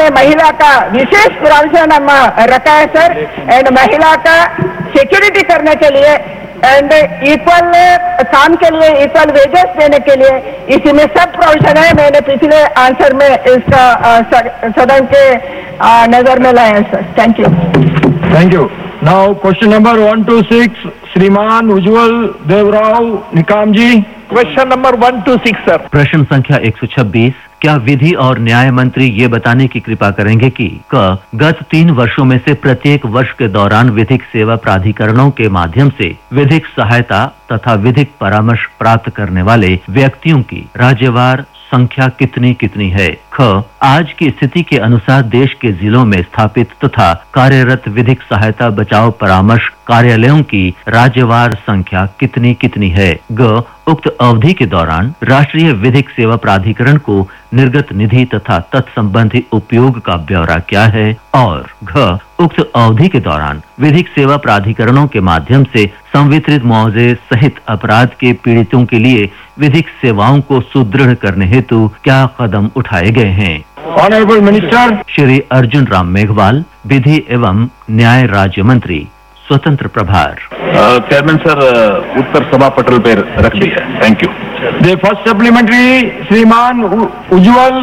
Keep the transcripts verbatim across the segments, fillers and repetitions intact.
में महिला का विशेष प्रावधान हम रखा है सर, एंड महिला का सिक्योरिटी करने के लिए एंड इक्वल काम के लिए इक्वल वेजेस देने के लिए इसी में सब प्रोविजन है। मैंने पिछले आंसर में इसका सदन के नजर में लाया है sir. Thank you. Thank you. Now question number one two six, श्रीमान उज्ज्वल देवराव निकाम जी। Question number one two six sir. प्रश्न संख्या एक सौ छब्बीस, क्या विधि और न्याय मंत्री ये बताने की कृपा करेंगे कि क गत तीन वर्षों में से प्रत्येक वर्ष के दौरान विधिक सेवा प्राधिकरणों के माध्यम से विधिक सहायता तथा विधिक परामर्श प्राप्त करने वाले व्यक्तियों की राज्यवार संख्या कितनी कितनी है? ख आज की स्थिति के अनुसार देश के जिलों में स्थापित तथा कार्यरत विधिक सहायता बचाव परामर्श कार्यालयों की राज्यवार संख्या कितनी कितनी है? ग उक्त अवधि के दौरान राष्ट्रीय विधिक सेवा प्राधिकरण को निर्गत निधि तथा तत्संबंधी उपयोग का ब्यौरा क्या है? और घ उक्त अवधि के दौरान विधिक सेवा प्राधिकरणों के माध्यम से संवितरित मुआवजे सहित अपराध के पीड़ितों के लिए विधिक सेवाओं को सुदृढ़ करने हेतु क्या कदम उठाए गए हैं? ऑनरेबल मिनिस्टर श्री अर्जुन राम मेघवाल, विधि एवं न्याय राज्य मंत्री, स्वतंत्र प्रभार। चेयरमैन सर, उत्तर सभा पटल पर रख दिया है। Thank you. The first supplementary, श्रीमान उज्ज्वल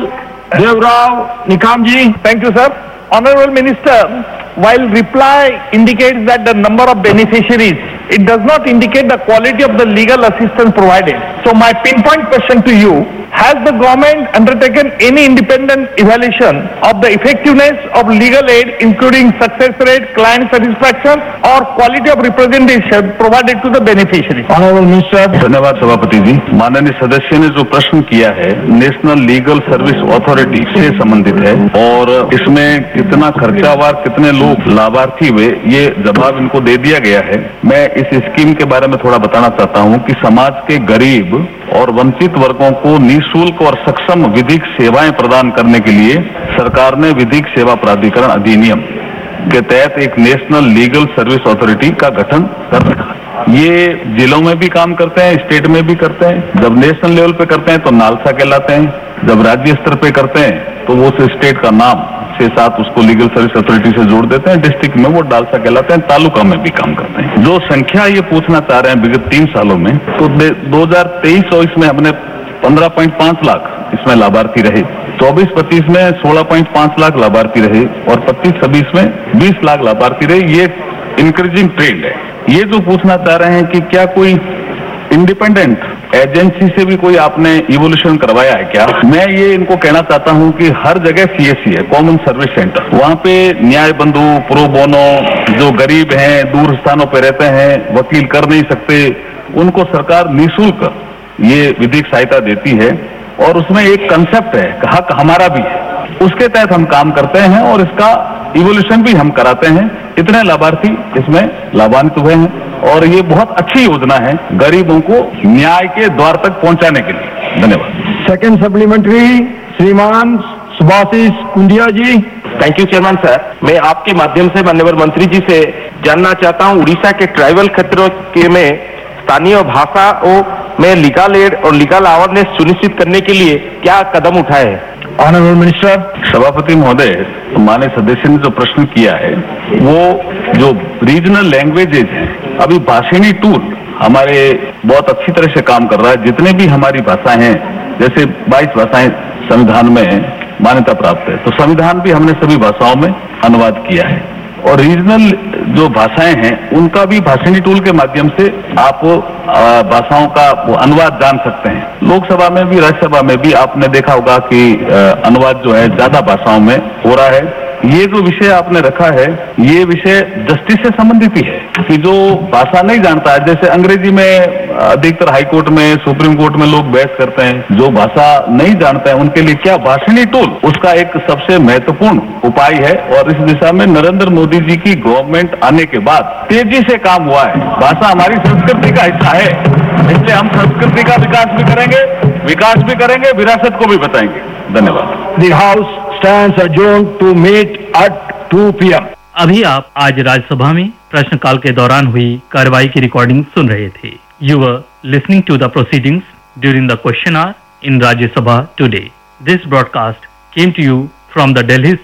देवराव निकाम जी। Thank you sir. Honorable Minister, while reply indicates that the number of beneficiaries, it does not indicate the quality of the legal assistance provided. So my pinpoint question to you, has the government undertaken any independent evaluation of the effectiveness of legal aid, including success rate, client satisfaction or quality of representation provided to the beneficiaries? Honorable Minister. धन्यवाद सभापति जी। माननीय सदस्य ने जो प्रश्न किया है national legal service authority से संबंधित है और इसमें कितना खर्चावार कितने लोग लाभार्थी हुए ये जवाब इनको दे दिया गया है। मैं इस स्कीम के बारे में थोड़ा बताना चाहता हूँ कि समाज के गरीब और वंचित वर्गों को निःशुल्क और सक्षम विधिक सेवाएं प्रदान करने के लिए सरकार ने विधिक सेवा प्राधिकरण अधिनियम के तहत एक नेशनल लीगल सर्विस अथॉरिटी का गठन कर रखा है। ये जिलों में भी काम करते हैं, स्टेट में भी करते हैं। जब नेशनल लेवल पे करते हैं तो नालसा कहलाते हैं, जब राज्य स्तर पे करते हैं तो वो उस स्टेट का नाम छह सात उसको लीगल सर्विस अथॉरिटी से जोड़ देते हैं। डिस्ट्रिक्ट में वो डालसा कहलाते हैं, तालुका में भी काम करते हैं। जो संख्या ये पूछना चाह रहे हैं विगत तीन सालों में, तो दो हजार तेईस चौबीस में हमने पंद्रह पॉइंट पांच लाख इसमें लाभार्थी रहे, चौबीस पच्चीस में सोलह पॉइंट पांच लाख लाभार्थी रहे और पच्चीस छब्बीस में बीस लाख लाभार्थी रहे। ये इंक्रीजिंग ट्रेंड है। ये जो पूछना चाह रहे हैं कि क्या कोई इंडिपेंडेंट एजेंसी से भी कोई आपने इवोल्यूशन करवाया है क्या, मैं ये इनको कहना चाहता हूं कि हर जगह सीएससी है, कॉमन सर्विस सेंटर, वहां पे न्याय बंधु प्रो बोनो जो गरीब हैं, दूर स्थानों पे रहते हैं, वकील कर नहीं सकते, उनको सरकार निःशुल्क ये विधिक सहायता देती है और उसमें एक कंसेप्ट है, हक हमारा भी है, उसके तहत हम काम करते हैं और इसका इवोल्यूशन भी हम कराते हैं। इतने लाभार्थी इसमें लाभान्वित हुए हैं और ये बहुत अच्छी योजना है गरीबों को न्याय के द्वार तक पहुंचाने के लिए। धन्यवाद। सेकंड सप्लीमेंट्री, श्रीमान सुभाषिष कुंडिया जी। Thank you chairman sir. मैं आपके माध्यम से माननीय मंत्री जी से जानना चाहता हूं, उड़ीसा के ट्राइबल क्षेत्रों के में स्थानीय भाषाओं में लीगल एड और लीगल अवेयरनेस सुनिश्चित करने के लिए क्या कदम उठाए हैं? Honourable minister. सभापति महोदय, माननीय सदस्य ने जो प्रश्न किया है वो जो रीजनल लैंग्वेजेज हैं, अभी भाषिणी टूल हमारे बहुत अच्छी तरह से काम कर रहा है। जितने भी हमारी भाषाएं हैं, जैसे बाईस भाषाएं संविधान में मान्यता प्राप्त है, तो संविधान भी हमने सभी भाषाओं में अनुवाद किया है और रीजनल जो भाषाएं हैं उनका भी भाषिणी टूल के माध्यम से आप भाषाओं का वो अनुवाद जान सकते हैं। लोकसभा में भी राज्यसभा में भी आपने देखा होगा कि अनुवाद जो है ज्यादा भाषाओं में हो रहा है। ये जो विषय आपने रखा है ये विषय जस्टिस से संबंधित ही है कि जो भाषा नहीं जानता है, जैसे अंग्रेजी में अधिकतर हाई कोर्ट में, सुप्रीम कोर्ट में लोग बहस करते हैं, जो भाषा नहीं जानते हैं उनके लिए क्या भाषिणी टूल उसका एक सबसे महत्वपूर्ण उपाय है और इस दिशा में नरेंद्र मोदी जी की गवर्नमेंट आने के बाद तेजी से काम हुआ है। भाषा हमारी संस्कृति का हिस्सा है, इसलिए हम संस्कृति का विकास भी करेंगे, विकास भी करेंगे, विरासत को भी बताएंगे। धन्यवाद। The House stands adjourned to meet at two p m अभी आप आज राज्यसभा में प्रश्नकाल के दौरान हुई कार्रवाई की रिकॉर्डिंग सुन रहे थे। You were listening to the proceedings during the question our in Rajya Sabha today. This broadcast came to you from the Delhi